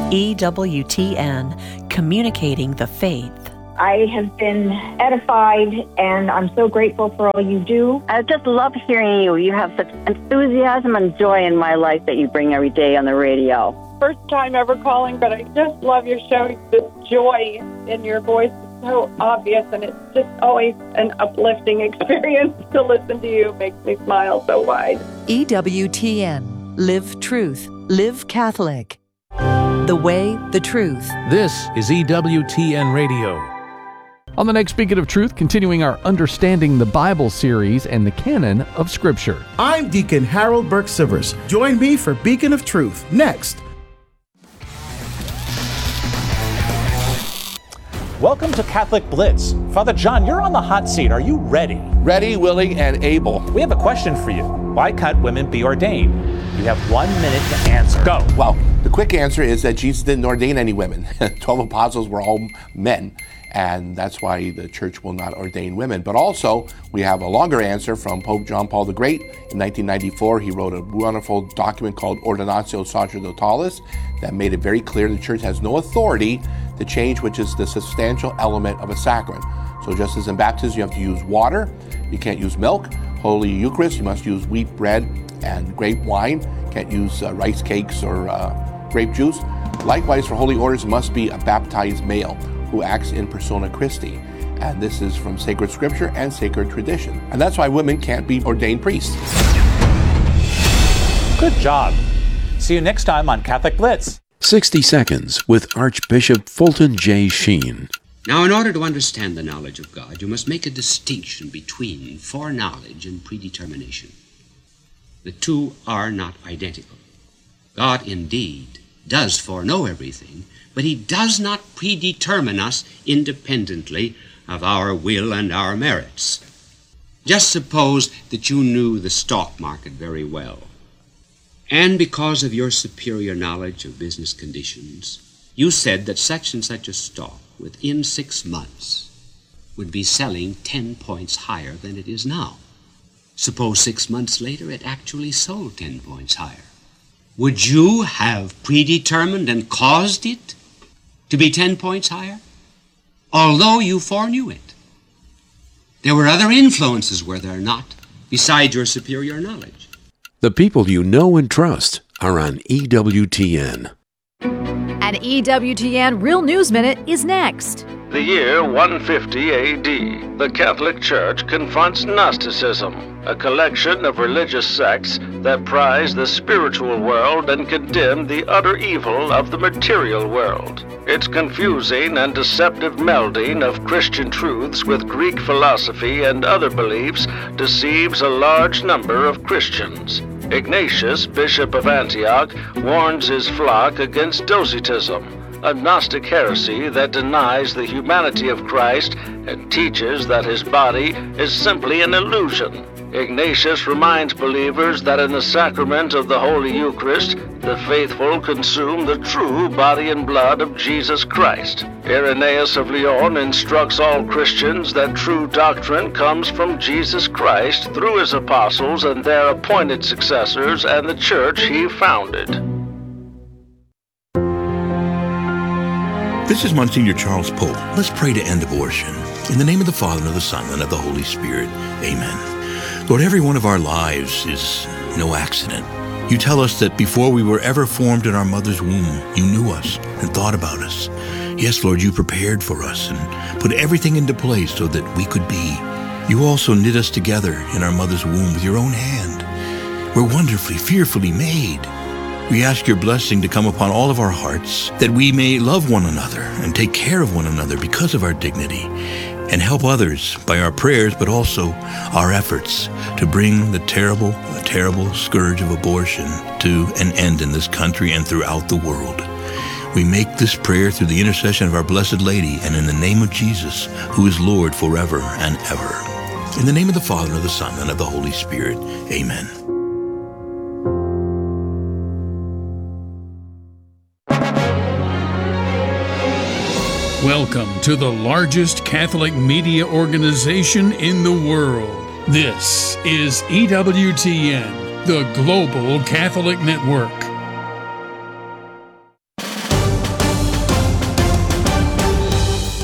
EWTN, communicating the faith. I have been edified, and I'm so grateful for all you do. I just love hearing you. You have such enthusiasm and joy in my life that you bring every day on the radio. First time ever calling, but I just love your show. The joy in your voice is so obvious, and it's just always an uplifting experience to listen to you. It makes me smile so wide. EWTN, live truth, live Catholic. The way, the truth. This is EWTN Radio. On the next Beacon of Truth, continuing our Understanding the Bible series and the canon of Scripture. I'm Deacon Harold Burke-Sivers. Join me for Beacon of Truth next. Welcome to Catholic Blitz. Father John, you're on the hot seat. Are you ready? Ready, willing, and able. We have a question for you. Why can't women be ordained? You have 1 minute to answer. Go. Well, the quick answer is that Jesus didn't ordain any women. 12 apostles were all men, and that's why the church will not ordain women. But also, we have a longer answer from Pope John Paul the Great. In 1994, he wrote a wonderful document called Ordinatio Sacerdotalis that made it very clear the church has no authority to change which is the substantial element of a sacrament. So just as in baptism, you have to use water, you can't use milk. Holy Eucharist, you must use wheat bread and grape wine. Can't use rice cakes or grape juice. Likewise, for holy orders, it must be a baptized male who acts in persona Christi. And this is from sacred scripture and sacred tradition. And that's why women can't be ordained priests. Good job. See you next time on Catholic Blitz. 60 Seconds with Archbishop Fulton J. Sheen. Now, in order to understand the knowledge of God, you must make a distinction between foreknowledge and predetermination. The two are not identical. God, indeed, does foreknow everything, but he does not predetermine us independently of our will and our merits. Just suppose that you knew the stock market very well, and because of your superior knowledge of business conditions, you said that such and such a stock within 6 months would be selling 10 points higher than it is now. Suppose 6 months later it actually sold 10 points higher. Would you have predetermined and caused it to be 10 points higher? Although you foreknew it. There were other influences, were there not, besides your superior knowledge? The people you know and trust are on EWTN. An EWTN Real News Minute is next. The year 150 AD, the Catholic Church confronts Gnosticism, a collection of religious sects that prize the spiritual world and condemn the utter evil of the material world. Its confusing and deceptive melding of Christian truths with Greek philosophy and other beliefs deceives a large number of Christians. Ignatius, Bishop of Antioch, warns his flock against Docetism, a Gnostic heresy that denies the humanity of Christ and teaches that his body is simply an illusion. Ignatius reminds believers that in the sacrament of the Holy Eucharist, the faithful consume the true body and blood of Jesus Christ. Irenaeus of Lyon instructs all Christians that true doctrine comes from Jesus Christ through his apostles and their appointed successors and the church he founded. This is Monsignor Charles Pope. Let's pray to end abortion. In the name of the Father, and of the Son, and of the Holy Spirit. Amen. Lord, every one of our lives is no accident. You tell us that before we were ever formed in our mother's womb, you knew us and thought about us. Yes, Lord, you prepared for us and put everything into place so that we could be. You also knit us together in our mother's womb with your own hand. We're wonderfully, fearfully made. We ask your blessing to come upon all of our hearts, that we may love one another and take care of one another because of our dignity, and help others by our prayers, but also our efforts to bring the terrible scourge of abortion to an end in this country and throughout the world. We make this prayer through the intercession of our Blessed Lady and in the name of Jesus, who is Lord forever and ever. In the name of the Father, and of the Son, and of the Holy Spirit. Amen. Welcome to the largest Catholic media organization in the world. This is EWTN, the Global Catholic Network.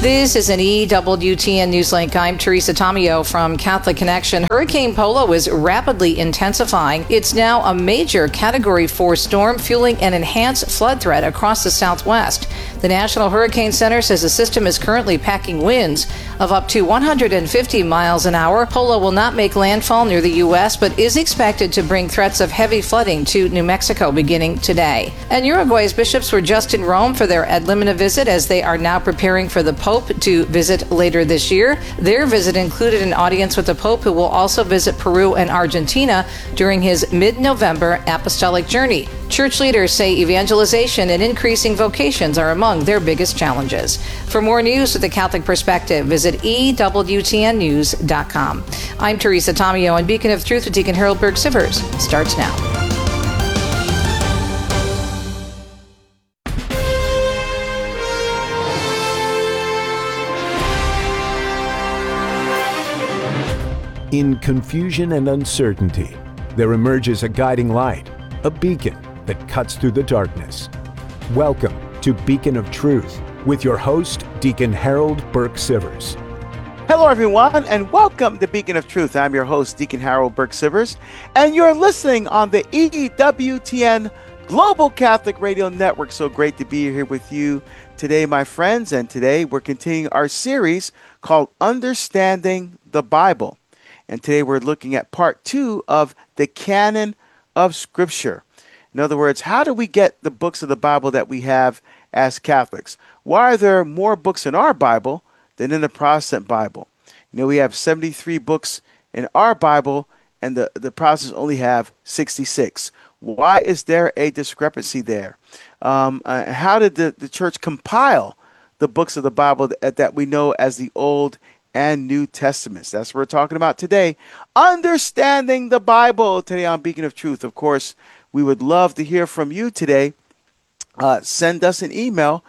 This is an EWTN Newslink. I'm Teresa Tomeo from Catholic Connection. Hurricane Polo is rapidly intensifying. It's now a major Category 4 storm, fueling an enhanced flood threat across the southwest. The National Hurricane Center says the system is currently packing winds of up to 150 miles an hour. Polo will not make landfall near the U.S., but is expected to bring threats of heavy flooding to New Mexico beginning today. And Uruguay's bishops were just in Rome for their Ad Limina visit, as they are now preparing for the Pope to visit later this year. Their visit included an audience with the Pope, who will also visit Peru and Argentina during his mid-November apostolic journey. Church leaders say evangelization and increasing vocations are among their biggest challenges. For more news with the Catholic perspective, visit EWTNnews.com. I'm Teresa Tomeo, and Beacon of Truth with Deacon Harold Burke-Sivers starts now. In confusion and uncertainty, there emerges a guiding light, a beacon that cuts through the darkness. Welcome to Beacon of Truth with your host, Deacon Harold Burke-Sivers. Hello, everyone, and welcome to Beacon of Truth. I'm your host, Deacon Harold Burke-Sivers, and you're listening on the EWTN Global Catholic Radio Network. So great to be here with you today, my friends, and today we're continuing our series called Understanding the Bible. And today we're looking at part 2 of the canon of Scripture. In other words, how do we get the books of the Bible that we have as Catholics? Why are there more books in our Bible than in the Protestant Bible? You know, we have 73 books in our Bible, and the Protestants only have 66. Why is there a discrepancy there? How did the church compile the books of the Bible that we know as the Old and New Testaments? That's what we're talking about today. Understanding the Bible today on Beacon of Truth. Of course, we would love to hear from you today. Send us an email,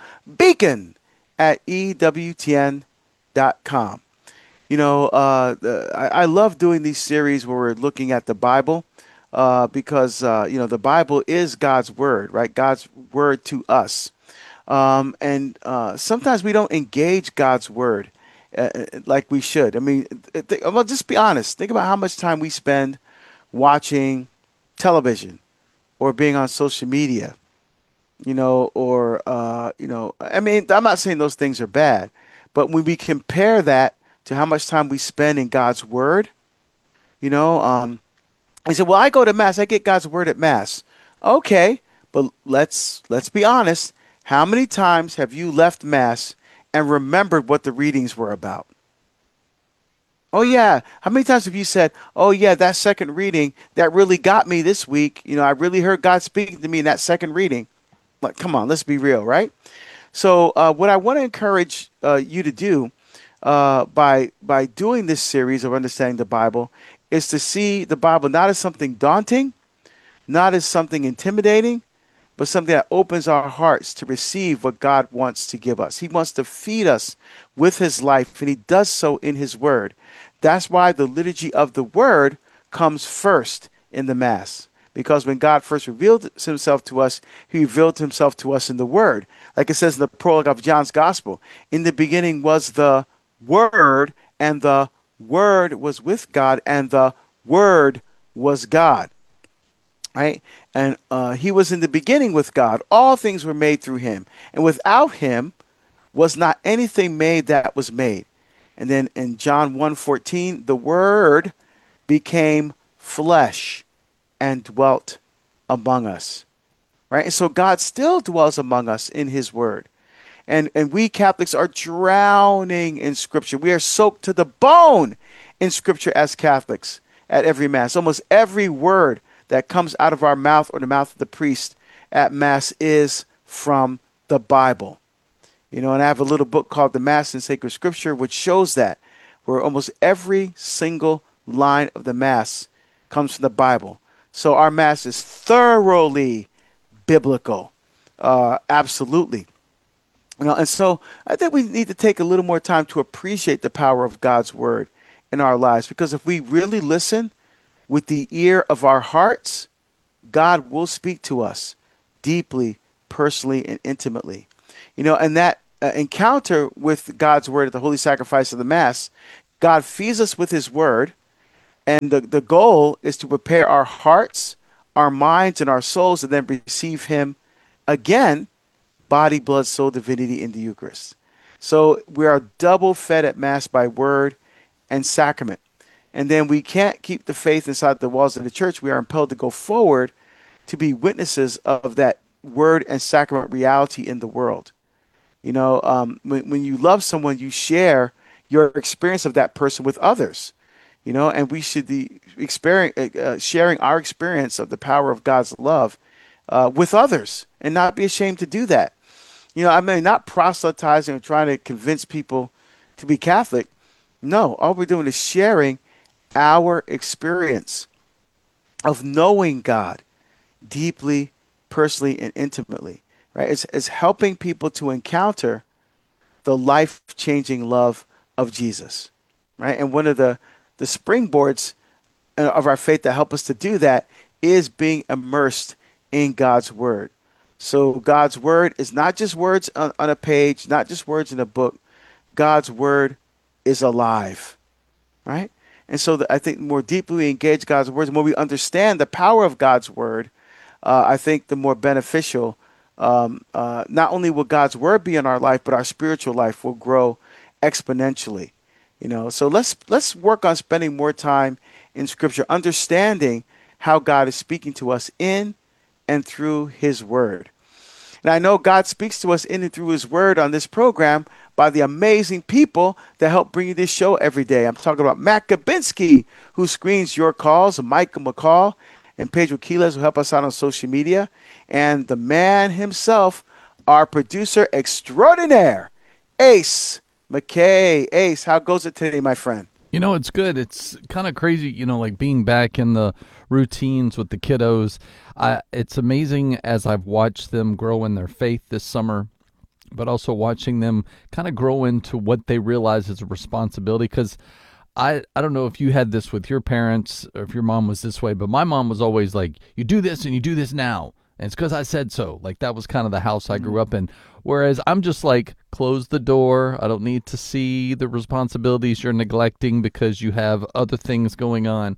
beacon@ewtn.com. You know, I love doing these series where we're looking at the Bible because, you know, the Bible is God's word, right? God's word to us. And sometimes we don't engage God's word like we should. I mean, well, just be honest. Think about how much time we spend watching television or being on social media, you know, or, you know, I mean, I'm not saying those things are bad, but when we compare that to how much time we spend in God's word, you know, I said, well, I go to Mass, I get God's word at Mass. Okay, but let's be honest. How many times have you left Mass and remembered what the readings were about? Oh, yeah. How many times have you said, oh, yeah, that second reading, that really got me this week. You know, I really heard God speaking to me in that second reading. Like, come on, let's be real, right? So what I want to encourage you to do by doing this series of Understanding the Bible is to see the Bible not as something daunting, not as something intimidating, but something that opens our hearts to receive what God wants to give us. He wants to feed us with his life, and he does so in his word. That's why the liturgy of the word comes first in the Mass. Because when God first revealed himself to us, he revealed himself to us in the word. Like it says in the prologue of John's Gospel, in the beginning was the Word, and the Word was with God, and the Word was God. Right? And he was in the beginning with God. All things were made through him. And without him was not anything made that was made. And then in John 1:14, the Word became flesh and dwelt among us. Right? And so God still dwells among us in his word. And we Catholics are drowning in Scripture. We are soaked to the bone in Scripture as Catholics at every Mass. Almost every word that comes out of our mouth or the mouth of the priest at Mass is from the Bible. You know, and I have a little book called The Mass in Sacred Scripture, which shows that, where almost every single line of the Mass comes from the Bible. So our Mass is thoroughly biblical. Absolutely. You know, and so I think we need to take a little more time to appreciate the power of God's word in our lives, because if we really listen with the ear of our hearts, God will speak to us deeply, personally, and intimately. You know, and that encounter with God's word at the holy sacrifice of the Mass, God feeds us with his word, and the goal is to prepare our hearts, our minds, and our souls to then receive him again, body, blood, soul, divinity in the Eucharist. So we are double fed at Mass by word and sacrament. And then we can't keep the faith inside the walls of the church. We are impelled to go forward to be witnesses of that word and sacrament reality in the world. You know, when you love someone, you share your experience of that person with others. You know, and we should be sharing our experience of the power of God's love with others, and not be ashamed to do that. You know, I mean, not proselytizing or trying to convince people to be Catholic. No, all we're doing is sharing our experience of knowing God deeply, personally, and intimately. Right? It's helping people to encounter the life-changing love of Jesus. Right? And one of the springboards of our faith that help us to do that is being immersed in God's word. So God's word is not just words on a page, not just words in a book. God's word is alive, right? And so I think the more deeply we engage God's words, the more we understand the power of God's word, I think the more beneficial, not only will God's word be in our life, but our spiritual life will grow exponentially. You know, so let's work on spending more time in Scripture, understanding how God is speaking to us in and through his word. And I know God speaks to us in and through his word on this program by the amazing people that help bring you this show every day. I'm talking about Matt Gabinski, who screens your calls, Michael McCall, and Pedro Quiles, who help us out on social media, and the man himself, our producer extraordinaire, Ace McKay. Ace, how goes it today, my friend? You know, it's good. It's kind of crazy, you know, like being back in the routines with the kiddos. It's amazing as I've watched them grow in their faith this summer, but also watching them kind of grow into what they realize is a responsibility. Because I don't know if you had this with your parents or if your mom was this way, but my mom was always like, you do this and you do this now. And it's because I said so. Like, that was kind of the house I grew up in. Whereas I'm just like, close the door. I don't need to see the responsibilities you're neglecting because you have other things going on.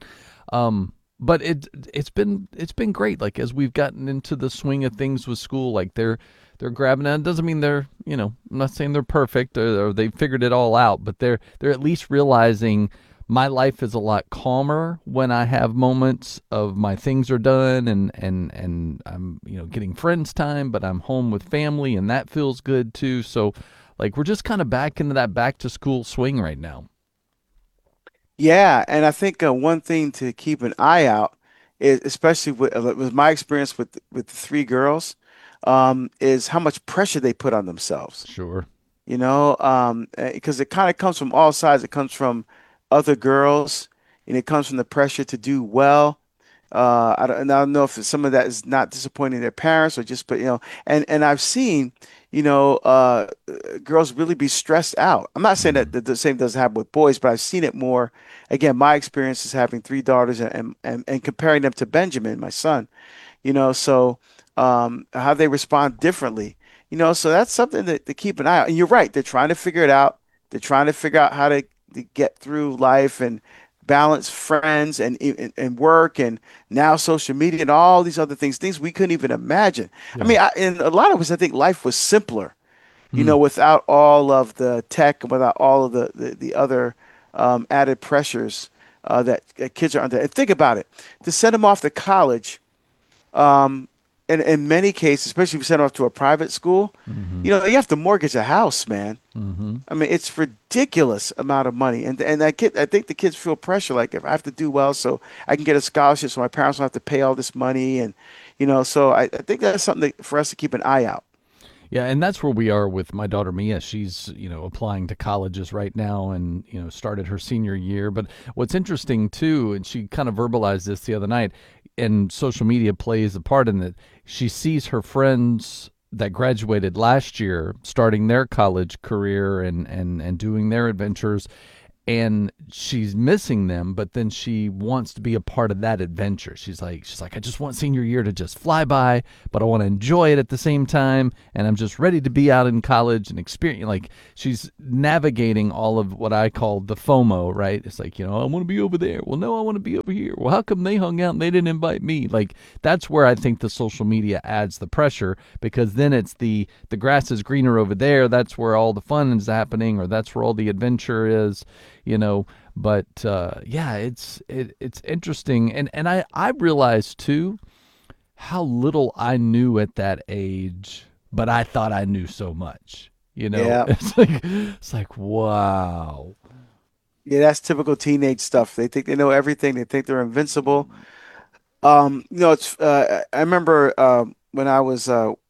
But it's been great. Like, as we've gotten into the swing of things with school, like they're grabbing it. It doesn't mean they're, you know, I'm not saying they're perfect or they've figured it all out, but they're at least realizing my life is a lot calmer when I have moments of my things are done and I'm, you know, getting friends time, but I'm home with family and that feels good too. So like, we're just kind of back into that back to school swing right now. Yeah. And I think one thing to keep an eye out is, especially with my experience with the three girls, is how much pressure they put on themselves. Sure. You know, because it kind of comes from all sides. It comes from other girls, and it comes from the pressure to do well. I don't know if some of that is not disappointing their parents or just, but, you know, and I've seen, you know, girls really be stressed out. I'm not saying that the same doesn't happen with boys, but I've seen it more. Again, my experience is having three daughters and comparing them to Benjamin, my son, you know, so how they respond differently, you know, so that's something to keep an eye on. And you're right. They're trying to figure it out. They're trying to figure out how to get through life and balance friends and work and now social media and all these other things we couldn't even imagine. Yeah. I mean, in a lot of ways, I think life was simpler, you know, without all of the tech, without all of the other added pressures that kids are under. And think about it, to send them off to college, in many cases, especially if you send them off to a private school, you know, you have to mortgage a house, man. I mean, it's ridiculous amount of money. And I think the kids feel pressure, like, if I have to do well so I can get a scholarship so my parents don't have to pay all this money. And, you know, so I think that's something for us to keep an eye out. Yeah, and that's where we are with my daughter Mia. She's, you know, applying to colleges right now and, you know, started her senior year. But what's interesting, too, and she kind of verbalized this the other night, and social media plays a part in it, she sees her friends that graduated last year starting their college career and doing their adventures. and she's missing them, but then she wants to be a part of that adventure. She's like, I just want senior year to just fly by, but I want to enjoy it at the same time, and I'm just ready to be out in college and experience. Like, she's navigating all of what I call the FOMO, right? It's like, I want to be over there. Well, no, I want to be over here. Well, how come they hung out and they didn't invite me? Like, that's where I think the social media adds the pressure, because then it's the grass is greener over there. That's where all the fun is happening, or that's where all the adventure is. But it's interesting, and I realized too how little I knew at that age, but I thought I knew so much. Yeah. It's like wow. Yeah, that's typical teenage stuff. They think they know everything. They think they're invincible. It's I remember when I was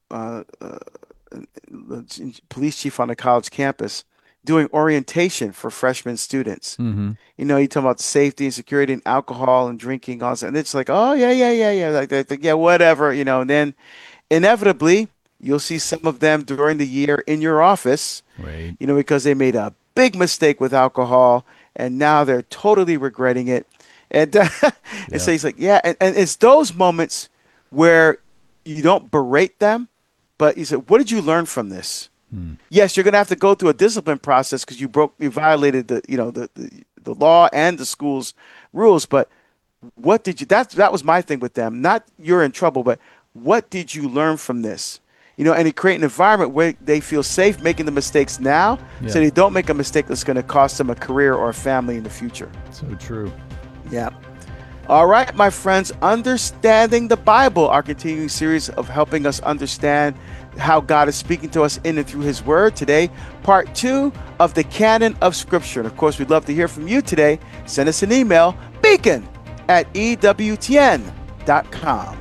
police chief on a college campus, doing orientation for freshman students. Mm-hmm. You talk about safety and security and alcohol and drinking, all that. And it's like, oh, yeah. Like, yeah, whatever, And then inevitably, you'll see some of them during the year in your office, right? Because they made a big mistake with alcohol, and now they're totally regretting it. And, and so he's like, yeah. And it's those moments where you don't berate them, but you say, what did you learn from this? Yes, you're going to have to go through a discipline process because you violated the law and the school's rules. But what did you? That was my thing with them. Not you're in trouble, but what did you learn from this? And you create an environment where they feel safe making the mistakes now, so they don't make a mistake that's going to cost them a career or a family in the future. So true. Yeah. All right, my friends, Understanding the Bible, our continuing series of helping us understand how God is speaking to us in and through his word. Today, part 2 of the canon of Scripture. And of course, we'd love to hear from you today. Send us an email, beacon@ewtn.com.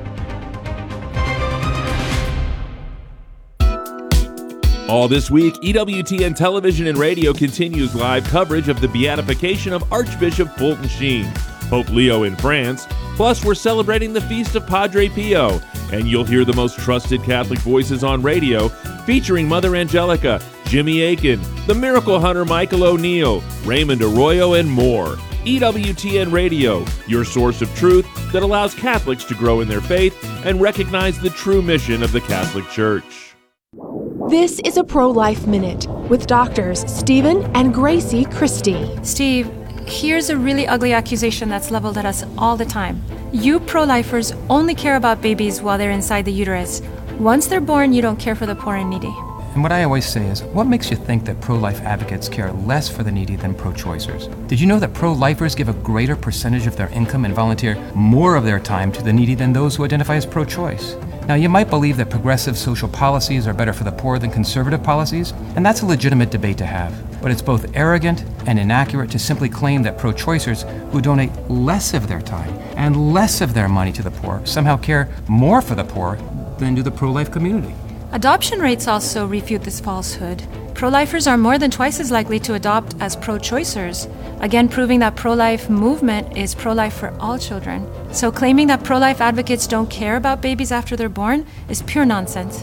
All this week, EWTN Television and Radio continues live coverage of the beatification of Archbishop Fulton Sheen, Pope Leo in France. Plus, we're celebrating the feast of Padre Pio, and you'll hear the most trusted Catholic voices on radio, featuring Mother Angelica, Jimmy Akin, the Miracle Hunter Michael O'Neill, Raymond Arroyo, and more. EWTN Radio, your source of truth that allows Catholics to grow in their faith and recognize the true mission of the Catholic Church. This is a Pro-Life Minute with doctors Stephen and Gracie Christie. Steve, here's a really ugly accusation that's leveled at us all the time. You pro-lifers only care about babies while they're inside the uterus. Once they're born, you don't care for the poor and needy. And what I always say is, what makes you think that pro-life advocates care less for the needy than pro-choicers? Did you know that pro-lifers give a greater percentage of their income and volunteer more of their time to the needy than those who identify as pro-choice? Now, you might believe that progressive social policies are better for the poor than conservative policies, and that's a legitimate debate to have. But it's both arrogant and inaccurate to simply claim that pro-choicers who donate less of their time and less of their money to the poor somehow care more for the poor than do the pro-life community. Adoption rates also refute this falsehood. Pro-lifers are more than twice as likely to adopt as pro-choicers, again proving that pro-life movement is pro-life for all children. So claiming that pro-life advocates don't care about babies after they're born is pure nonsense.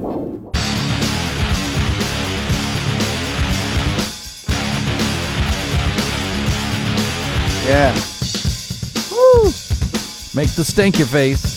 Yeah. Woo! Make the stanky face.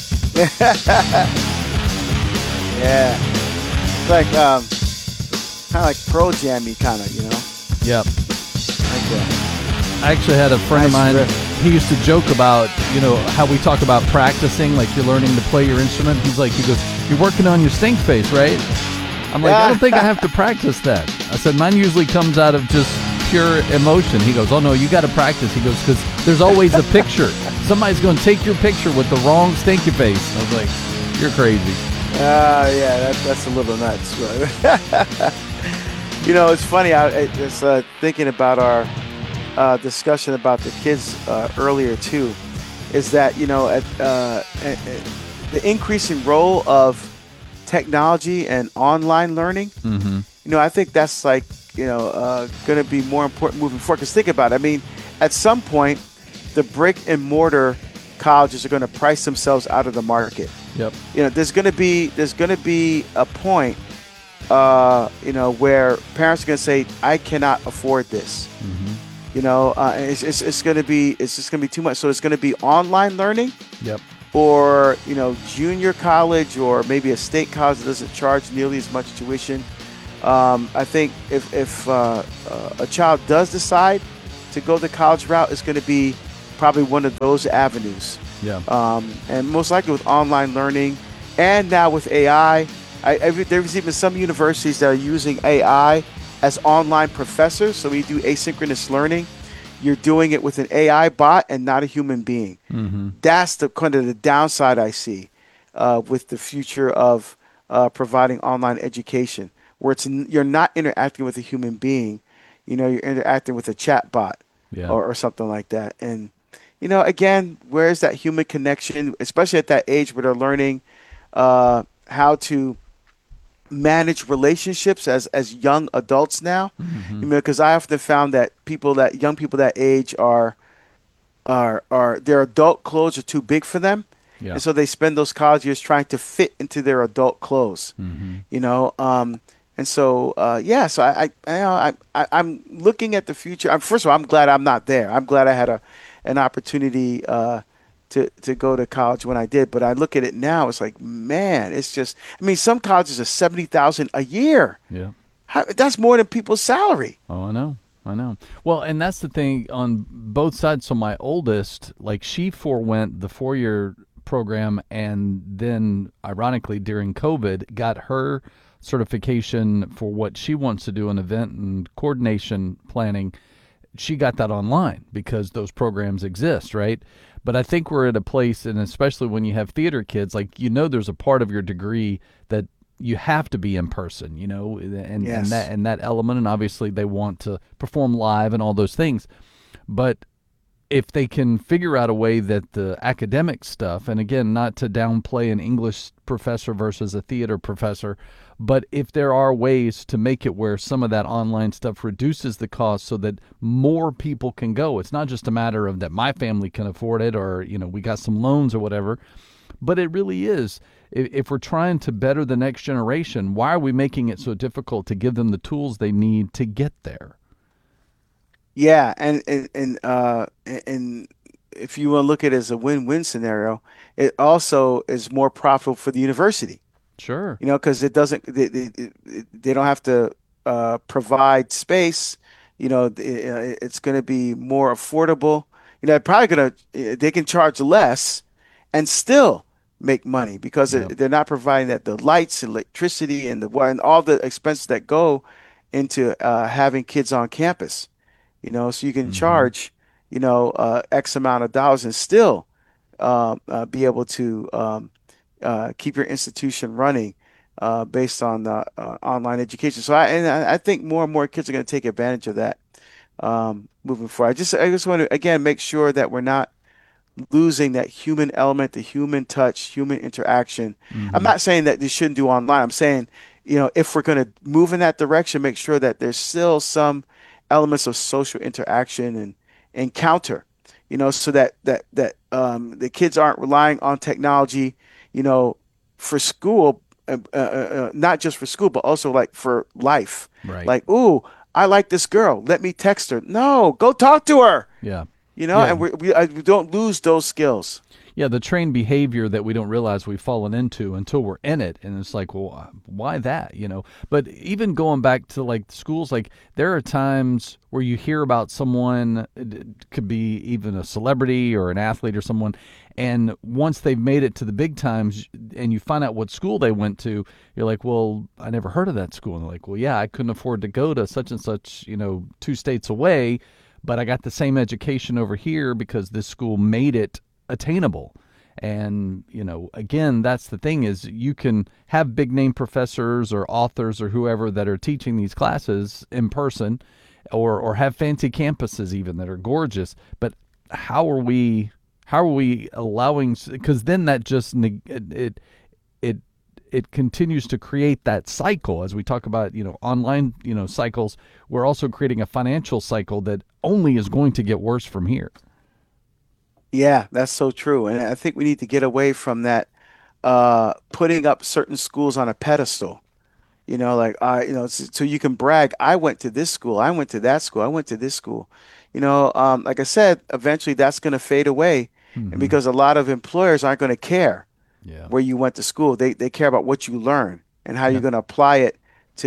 Yeah. It's like kind of like Pro Jammy kind of, Yep. Like that. I actually had a friend of mine, he used to joke about, how we talk about practicing, like you're learning to play your instrument. He goes, you're working on your stink face, right? I'm like, I don't think I have to practice that. I said, mine usually comes out of just pure emotion. He goes, oh no, you got to practice. He goes, because there's always a picture. Somebody's going to take your picture with the wrong stinky face. I was like, you're crazy. Yeah, that's a little nuts. It's funny. I was thinking about our discussion about the kids earlier too. Is that the increasing role of technology and online learning? Mm-hmm. I think that's like going to be more important moving forward. Because think about it. I mean, at some point, the brick and mortar colleges are going to price themselves out of the market. Yep. There's going to be a point, where parents are going to say, I cannot afford this. Mm-hmm. It's going to be too much. So it's going to be online learning. Yep. Or junior college, or maybe a state college that doesn't charge nearly as much tuition. I think if a child does decide to go the college route, it's going to be probably one of those avenues. Yeah. And most likely with online learning, and now with AI, there's even some universities that are using AI as online professors. So we do asynchronous learning. You're doing it with an AI bot and not a human being. Mm-hmm. That's the kind of the downside I see with the future of providing online education, where you're not interacting with a human being. You're interacting with a chat bot or something like that. And again, where is that human connection, especially at that age where they're learning how to manage relationships as young adults now? Mm-hmm. Because I often found that young people that age are their adult clothes are too big for them. Yeah. And so they spend those college years trying to fit into their adult clothes. Mm-hmm. And so so I'm looking at the future. First of all, I'm glad I'm not there. I'm glad I had an opportunity to go to college when I did. But I look at it now, it's like, man, it's just, some colleges are $70,000 a year. Yeah. That's more than people's salary. Oh, I know. Well, and that's the thing on both sides. So my oldest, she forewent the 4-year program, and then ironically during COVID got her certification for what she wants to do in event and coordination planning. She got that online because those programs exist, right? But I think we're at a place, and especially when you have theater kids, there's a part of your degree that you have to be in person, and that element, and obviously they want to perform live and all those things. But if they can figure out a way that the academic stuff, and again, not to downplay an English professor versus a theater professor, but if there are ways to make it where some of that online stuff reduces the cost so that more people can go. It's not just a matter of that my family can afford it, or, we got some loans or whatever, but it really is. If we're trying to better the next generation, why are we making it so difficult to give them the tools they need to get there? Yeah, and if you want to look at it as a win-win scenario, it also is more profitable for the university. Sure. Because they don't have to provide space. It's going to be more affordable. They can charge less and still make money because they're not providing the lights, electricity, and all the expenses that go into having kids on campus. So you can charge, X amount of dollars and still be able to keep your institution running based on online education. So I think more and more kids are going to take advantage of that moving forward. I just want to again make sure that we're not losing that human element, the human touch, human interaction. Mm-hmm. I'm not saying that they shouldn't do online. I'm saying, if we're going to move in that direction, make sure that there's still some elements of social interaction and encounter, so that the kids aren't relying on technology, for school, not just for school, but also for life. Right. Ooh, I like this girl. Let me text her. No, go talk to her. Yeah. And we don't lose those skills. Yeah, the trained behavior that we don't realize we've fallen into until we're in it. And it's like, well, why that, But even going back to schools, there are times where you hear about someone, it could be even a celebrity or an athlete or someone, and once they've made it to the big times and you find out what school they went to, you're like, well, I never heard of that school. And they're like, well, yeah, I couldn't afford to go to such and such, 2 states away, but I got the same education over here because this school made it attainable. And, again, that's the thing is you can have big name professors or authors or whoever that are teaching these classes in person or have fancy campuses even that are gorgeous. But how are we allowing, because then that just, it continues to create that cycle as we talk about, online, cycles. We're also creating a financial cycle that only is going to get worse from here. Yeah, that's so true. And I think we need to get away from that putting up certain schools on a pedestal. So you can brag, I went to this school, I went to that school, I went to this school. Like I said, eventually that's going to fade away, and because a lot of employers aren't going to care where you went to school. They care about what you learn and how you're going to apply it to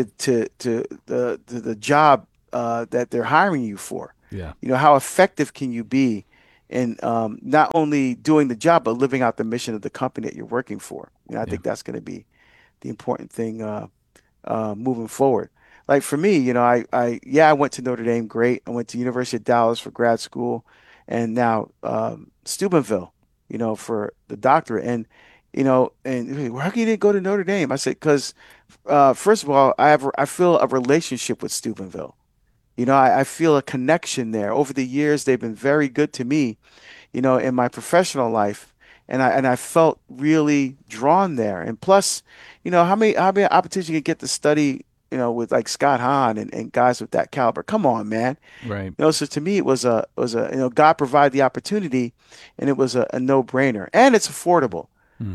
the job that they're hiring you for. Yeah. How effective can you be in not only doing the job but living out the mission of the company that you're working for? I think that's going to be the important thing moving forward. Like for me, I went to Notre Dame, great. I went to University of Dallas for grad school, and now Steubenville, for the doctorate. And and how come you didn't go to Notre Dame? I said, because first of all, I feel a relationship with Steubenville. I feel a connection there. Over the years, they've been very good to me, in my professional life, and I felt really drawn there. And plus, how many opportunities you can get to study, with like Scott Hahn and guys with that caliber. Come on, man. Right. So to me, it was a God provided the opportunity, and it was a no-brainer, and it's affordable.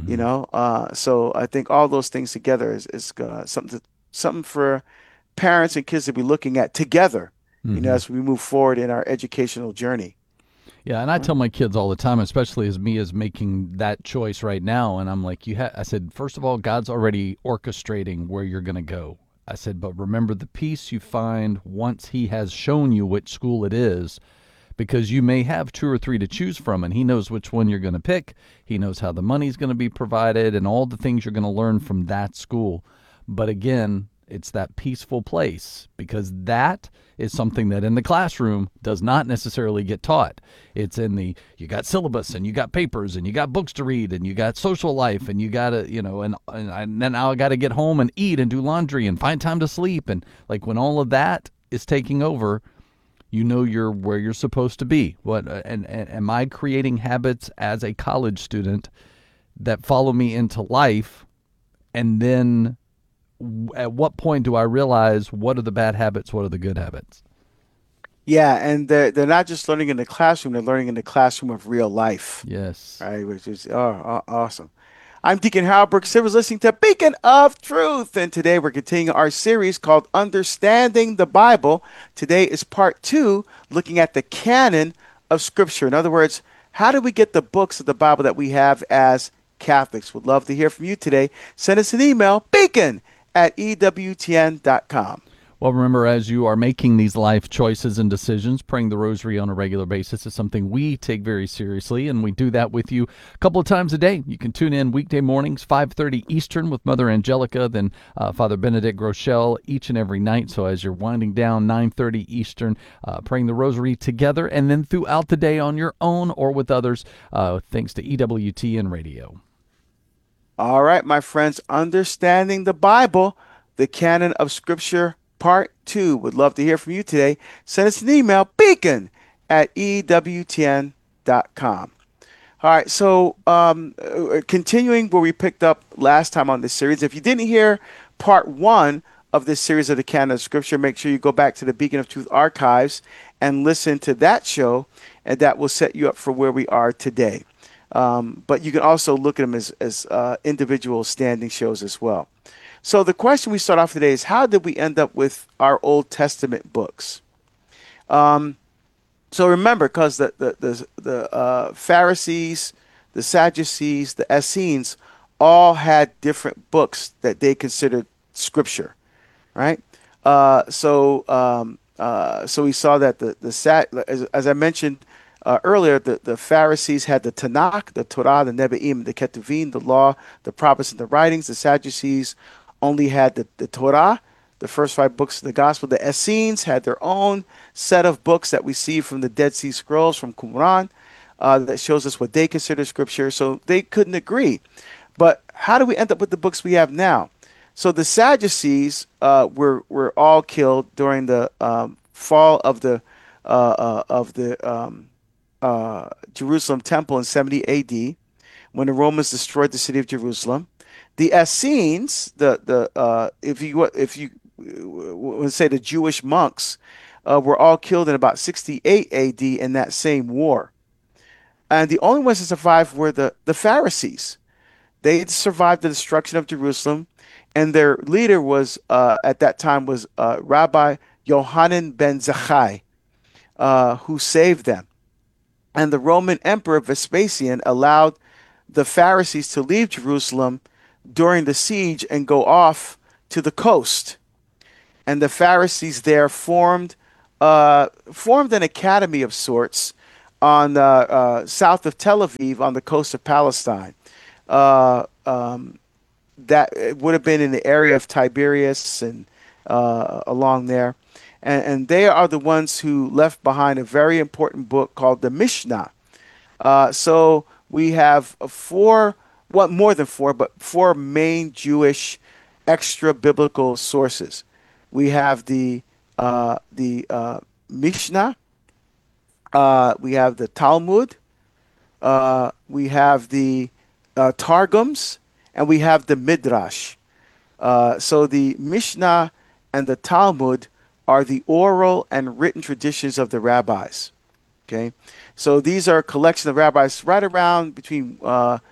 So I think all those things together is something for parents and kids to be looking at together, as we move forward in our educational journey. Yeah, and I tell my kids all the time, especially as me is making that choice right now, and I'm like, I said, first of all, God's already orchestrating where you're going to go. I said, but remember the peace you find once he has shown you which school it is, because you may have 2 or 3 to choose from, and he knows which one you're going to pick. He knows how the money's going to be provided and all the things you're going to learn from that school. But again, it's that peaceful place, because that is something that in the classroom does not necessarily get taught. It's in you got syllabus, and you got papers, and you got books to read, and you got social life, and you got to, and then I got to get home and eat and do laundry and find time to sleep. And like when all of that is taking over, you're where you're supposed to be. And am I creating habits as a college student that follow me into life? And then at what point do I realize what are the bad habits, what are the good habits? Yeah, and they're not just learning in the classroom; they're learning in the classroom of real life. Yes, right, which is awesome. I'm Deacon Harold Burke-Sivers, listening to Beacon of Truth, and today we're continuing our series called Understanding the Bible. Today is part 2, looking at the canon of Scripture. In other words, how do we get the books of the Bible that we have as Catholics? Would love to hear from you today. Send us an email, beacon@ewtn.com. Well, remember, as you are making these life choices and decisions, praying the rosary on a regular basis is something we take very seriously, and we do that with you a couple of times a day. You can tune in weekday mornings, 5:30 Eastern with Mother Angelica, then Father Benedict Groeschel each and every night. So as you're winding down, 9:30 Eastern, praying the rosary together, and then throughout the day on your own or with others, thanks to EWTN Radio. All right, my friends, Understanding the Bible, the canon of Scripture, Part 2. Would love to hear from you today. Send us an email, beacon@ewtn.com. All right, so continuing where we picked up last time on this series. If you didn't hear Part 1 of this series of the canon of Scripture, make sure you go back to the Beacon of Truth archives and listen to that show, and that will set you up for where we are today. But you can also look at them as individual standing shows as well. So the question we start off today is, how did we end up with our Old Testament books? So remember, because the Pharisees, the Sadducees, the Essenes all had different books that they considered Scripture, right? So we saw that as I mentioned earlier, the Pharisees had the Tanakh, the Torah, the Nevi'im, the Ketuvim, the Law, the Prophets, and the Writings. The Sadducees only had the Torah, the first 5 books of the Gospel. The Essenes had their own set of books that we see from the Dead Sea Scrolls, from Qumran, that shows us what they consider Scripture. So they couldn't agree. But how do we end up with the books we have now? So the Sadducees were all killed during the fall of the Jerusalem temple in 70 A.D. when the Romans destroyed the city of Jerusalem. The Essenes, if you would say the Jewish monks, were all killed in about 68 A.D. in that same war. And the only ones that survived were the Pharisees. They survived the destruction of Jerusalem, and their leader was at that time was Rabbi Yohanan ben Zakkai. who saved them. And the Roman Emperor Vespasian allowed the Pharisees to leave Jerusalem during the siege and go off to the coast. And the Pharisees there formed an academy of sorts on south of Tel Aviv on the coast of Palestine. That it would have been in the area of Tiberias and along there. And they are the ones who left behind a very important book called the Mishnah. So we have four main Jewish extra biblical sources. We have the Mishnah, we have the Talmud, we have the Targums, and we have the Midrash. So the Mishnah and the Talmud are the oral and written traditions of the rabbis. Okay, so these are a collection of rabbis right around between right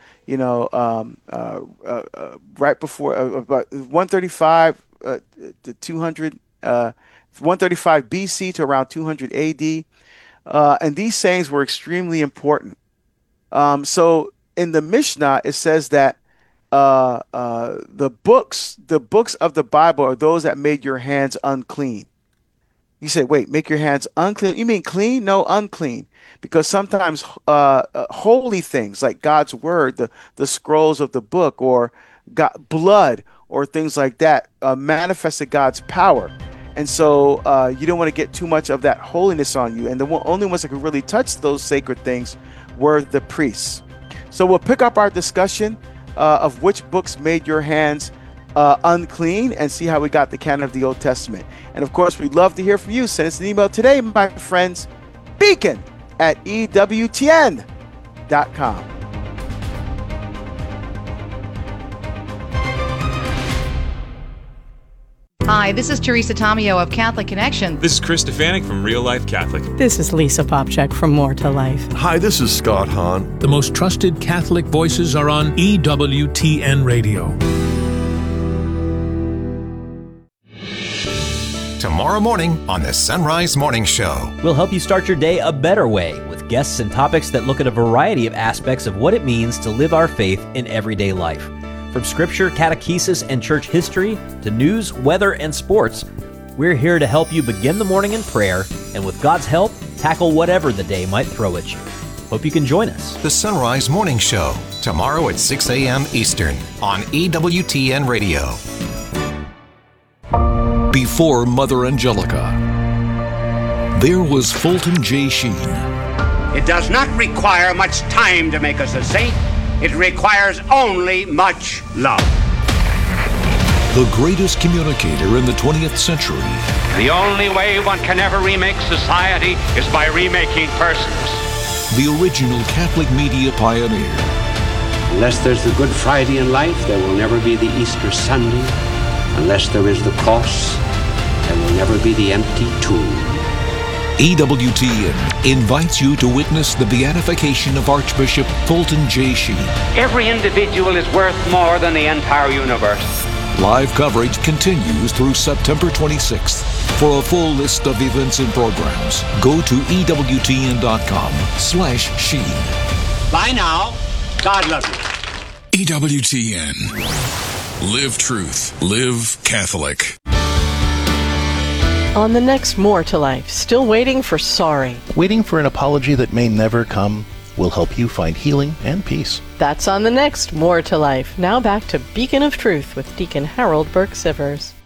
before about 135 to 200, 135 BC to around 200 AD, and these sayings were extremely important. So in the Mishnah, it says that the books of the Bible are those that made your hands unclean. You say, wait, make your hands unclean? You mean clean? No, unclean. Because sometimes holy things like God's word, the scrolls of the book, or blood, or things like that manifested God's power. And so you don't want to get too much of that holiness on you. And the only ones that could really touch those sacred things were the priests. So we'll pick up our discussion of which books made your hands unclean and see how we got the canon of the Old Testament. And of course, we'd love to hear from you. Send us an email today, my friends. beacon@ewtn.com. Hi, this is Teresa Tomeo of Catholic Connection. This is Chris Stefanik from Real Life Catholic. This is Lisa Popchak from More to Life. Hi, this is Scott Hahn. The most trusted Catholic voices are on EWTN Radio. Tomorrow morning on the Sunrise Morning Show. We'll help you start your day a better way with guests and topics that look at a variety of aspects of what it means to live our faith in everyday life. From scripture, catechesis, and church history to news, weather, and sports, we're here to help you begin the morning in prayer and with God's help, tackle whatever the day might throw at you. Hope you can join us. The Sunrise Morning Show, tomorrow at 6 a.m. Eastern on EWTN Radio. Before Mother Angelica, there was Fulton J. Sheen. It does not require much time to make us a saint. It requires only much love. The greatest communicator in the 20th century. The only way one can ever remake society is by remaking persons. The original Catholic media pioneer. Unless there's the Good Friday in life, there will never be the Easter Sunday. Unless there is the cross, there will never be the empty tomb. EWTN invites you to witness the beatification of Archbishop Fulton J. Sheen. Every individual is worth more than the entire universe. Live coverage continues through September 26th. For a full list of events and programs, go to EWTN.com/Sheen. Bye now. God love you. EWTN. Live truth. Live Catholic. On the next More to Life, still waiting for sorry. Waiting for an apology that may never come will help you find healing and peace. That's on the next More to Life. Now back to Beacon of Truth with Deacon Harold Burke-Sivers.